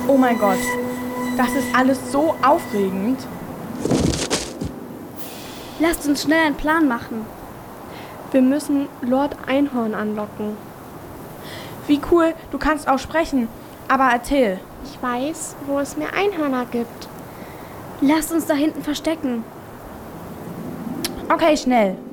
Oh mein Gott, das ist alles so aufregend. Lasst uns schnell einen Plan machen. Wir müssen Lord Einhorn anlocken. Wie cool, du kannst auch sprechen. Aber erzähl. Ich weiß, wo es mehr Einhörner gibt. Lasst uns da hinten verstecken. Okay, schnell.